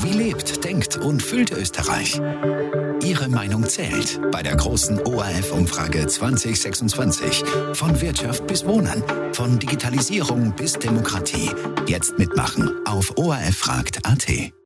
Wie lebt, denkt und fühlt Österreich? Ihre Meinung zählt bei der großen ORF-Umfrage 2026. Von Wirtschaft bis Wohnen, von Digitalisierung bis Demokratie. Jetzt mitmachen auf orffragt.at.